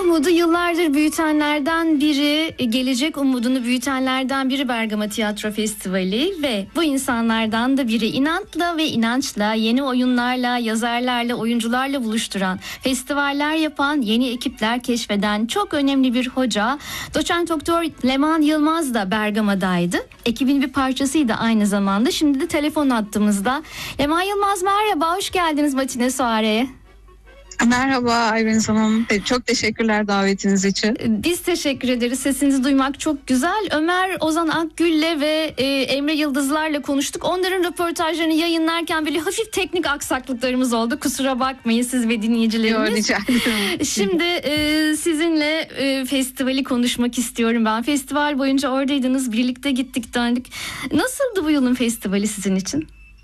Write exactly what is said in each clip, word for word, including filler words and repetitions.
umudu yıllardır büyütenlerden biri, gelecek umudunu büyütenlerden biri Bergama Tiyatro Festivali ve bu insanlardan da biri inatla ve inançla, yeni oyunlarla, yazarlarla, oyuncularla buluşturan, festivaller yapan, yeni ekipler keşfeden çok önemli bir hoca. Doçent Doktor Leman Yılmaz da Bergama'daydı. Ekibin bir parçasıydı aynı zamanda. Şimdi de telefon hattımızda. Leman Yılmaz merhaba, hoş geldiniz Matine Soare'ye. Merhaba Ayben Hanım. Çok teşekkürler davetiniz için. Biz teşekkür ederiz. Sesinizi duymak çok güzel. Ömer Ozan Akgül'le ve e, Emre Yıldızlar'la konuştuk. Onların röportajlarını yayınlarken böyle hafif teknik aksaklıklarımız oldu. Kusura bakmayın siz ve dinleyicilerimiz. Yok, rica ederim. Şimdi e, sizinle e, festivali konuşmak istiyorum ben. Festival boyunca oradaydınız. Birlikte gittik döndük. Nasıldı bu yılın festivali sizin için?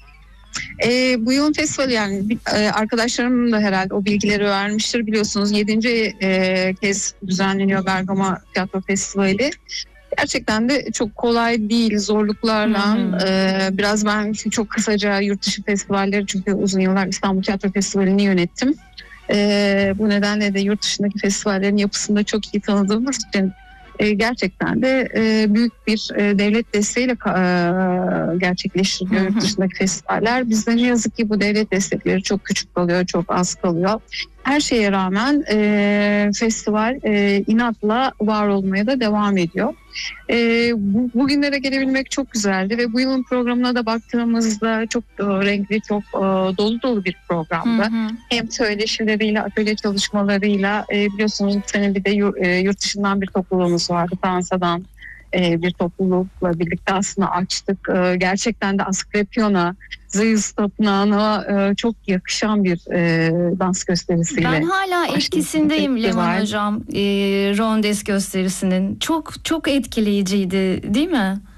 E, bu yılın festivali yani e, arkadaşlarım da herhalde o bilgileri vermiştir. Biliyorsunuz yedinci E, kez düzenleniyor Bergama Tiyatro Festivali. Gerçekten de çok kolay değil, zorluklarla. E, biraz ben çok kısaca yurt dışı festivalleri, çünkü uzun yıllar İstanbul Tiyatro Festivali'ni yönettim. E, bu nedenle de yurt dışındaki festivallerin yapısını da çok iyi tanıdığımız için E, gerçekten de e, büyük bir e, devlet desteğiyle e, gerçekleştiriliyor yurt dışındaki festivaller. Bizde ne yazık ki bu devlet destekleri çok küçük kalıyor, çok az kalıyor. Her şeye rağmen e, festival e, inatla var olmaya da devam ediyor. E, bu, bugünlere gelebilmek çok güzeldi ve bu yılın programına da baktığımızda çok e, renkli, çok e, dolu dolu bir programdı. Hı hı. Hem söyleşileriyle, atölye çalışmalarıyla e, biliyorsunuz bu sene bir de yurt, e, yurt dışından bir topluluğumuz vardı, Fransa'dan e, bir toplulukla birlikte aslında açtık. E, gerçekten de Asklepios'a, Zeus Tapınağı'na e, çok yakışan bir e, dans gösterisiyle. Ben hala etkisindeyim Leman Hocam, e, Rondes gösterisinin. Çok çok etkileyiciydi değil mi?